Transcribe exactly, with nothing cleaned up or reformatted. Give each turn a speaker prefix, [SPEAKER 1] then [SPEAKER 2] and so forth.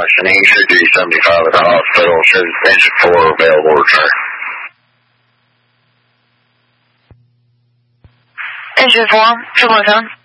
[SPEAKER 1] Washington, Eastern three seventy-five at the hospital. Shows engine four available return.
[SPEAKER 2] Engine four, triple seven.